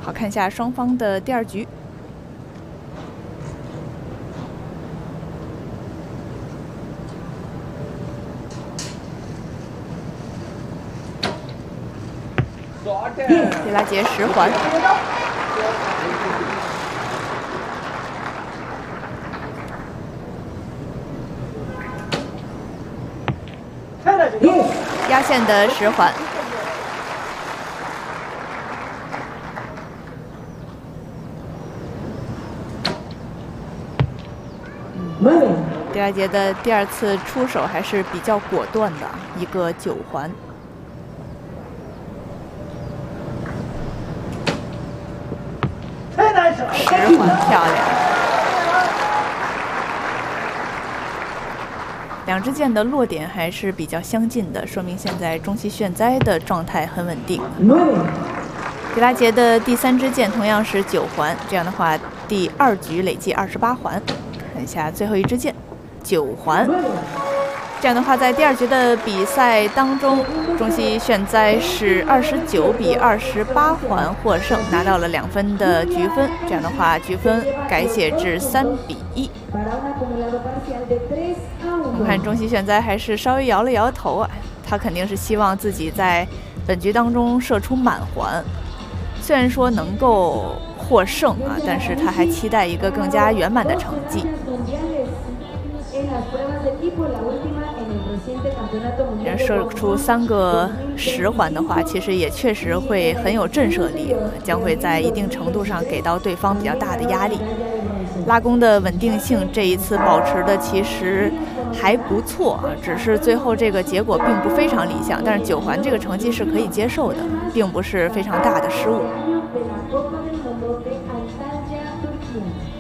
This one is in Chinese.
好，看一下双方的第2局。迪拉杰10环。压线的10环。迪拉杰的第2次出手还是比较果断的，一个9环。10环漂亮。两支箭的落点还是比较相近的，说明现在中西炫哉的状态很稳定。迪拉杰的第3支箭同样是9环，这样的话第2局累计28环。看一下最后一支箭，9环。这样的话，在第2局的比赛当中，中西炫哉是29比28环获胜，拿到了2分的局分。这样的话，局分改写至3比1。我们看中西炫哉还是稍微摇了摇头啊，他肯定是希望自己在本局当中射出满环。虽然说能够获胜啊，但是他还期待一个更加圆满的成绩。射出3个10环的话，其实也确实会很有震慑力，将会在一定程度上给到对方比较大的压力。拉弓的稳定性这一次保持的其实还不错啊，只是最后这个结果并不非常理想，但是9环这个成绩是可以接受的，并不是非常大的失误。